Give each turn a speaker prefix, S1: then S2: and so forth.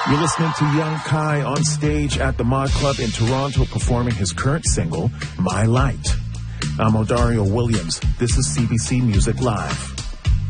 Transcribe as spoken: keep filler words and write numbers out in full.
S1: You're listening to Young Kai on stage at the Mod Club in Toronto performing his current single, My Light. I'm Odario Williams. This is C B C Music Live.